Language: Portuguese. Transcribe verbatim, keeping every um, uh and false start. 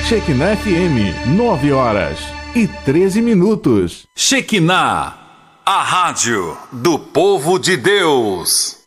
Shekinah F M, nove horas e treze minutos. Shekinah, a rádio do povo de Deus.